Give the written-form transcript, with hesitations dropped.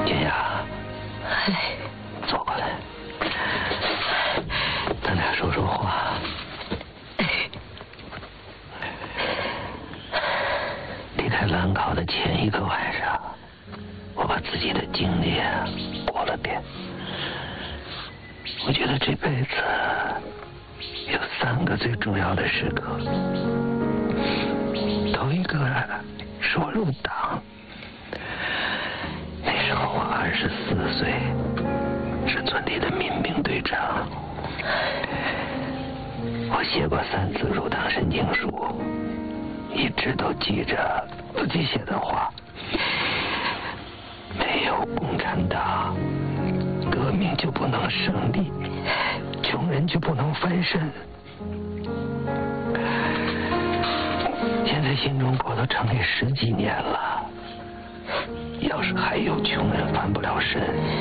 静雅， 哎， 坐过来，咱俩说说话。离开兰考的前一个晚上，我把自己的经历过了遍。我觉得这辈子有3个最重要的时刻。头一个是我入党，那时候我24岁，是村里的民兵队长。我写过3次入党申请书，一直都记着自己写的话：没有共产党，革命就不能胜利，穷人就不能翻身。现在新中国都成立10几年了，要是还有穷人翻不了身，